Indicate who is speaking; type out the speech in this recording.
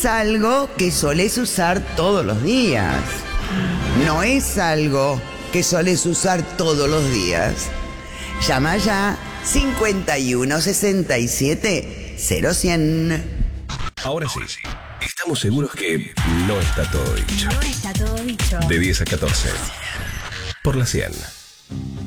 Speaker 1: es algo que solés usar todos los días. No es algo que solés usar todos los días. Llama ya 51 67 0100.
Speaker 2: Ahora sí, estamos seguros que no está todo dicho.
Speaker 3: No está todo dicho.
Speaker 2: De 10 a 14. Por la 100.